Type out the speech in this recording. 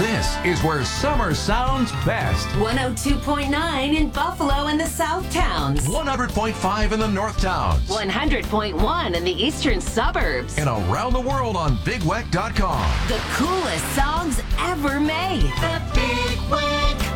This is where summer sounds best. 102.9 in Buffalo and the South Towns. 100.5 in the North Towns. 100.1 in the Eastern Suburbs. And around the world on BigWeck.com. The coolest songs ever made. The Big Weck.